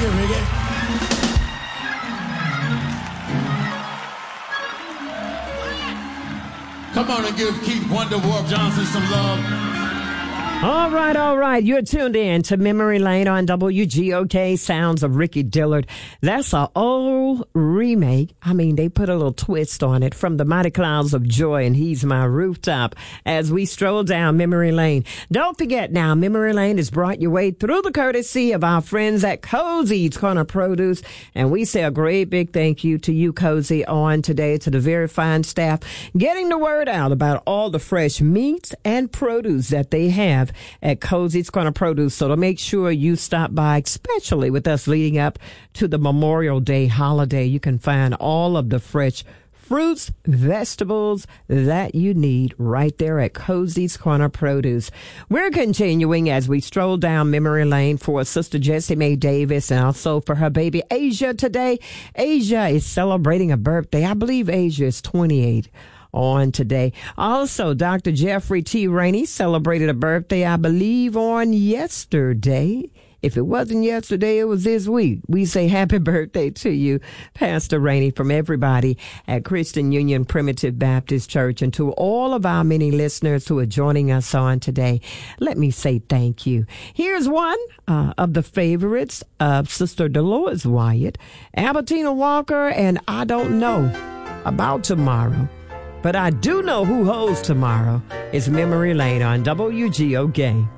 you, Ricky. Come on and give Keith Wonder Warp Johnson some love. All right. You're tuned in to Memory Lane on WGOK. Sounds of Ricky Dillard. That's an old remake. I mean, they put a little twist on it from the Mighty Clouds of Joy and He's My Rooftop as we stroll down Memory Lane. Don't forget now, Memory Lane is brought your way through the courtesy of our friends at Cozy's Corner Produce. And we say a great big thank you to you, Cozy, on today, to the very fine staff, getting the word out about all the fresh meats and produce that they have at Cozy's Corner Produce. So to make sure you stop by, especially with us leading up to the Memorial Day holiday, you can find all of the fresh fruits, vegetables that you need right there at Cozy's Corner Produce. We're continuing as we stroll down memory lane for Sister Jessie Mae Davis and also for her baby Asia today. Asia is celebrating a birthday. I believe Asia is 28. On today. Also, Dr. Jeffrey T. Rainey celebrated a birthday, I believe, on yesterday. If it wasn't yesterday, it was this week. We say happy birthday to you, Pastor Rainey, from everybody at Christian Union Primitive Baptist Church, and to all of our many listeners who are joining us on today. Let me say thank you. Here's one of the favorites of Sister Dolores Wyatt, Albertina Walker, and I Don't Know About Tomorrow. But I do know who holds tomorrow. It's Memory Lane on WGOK.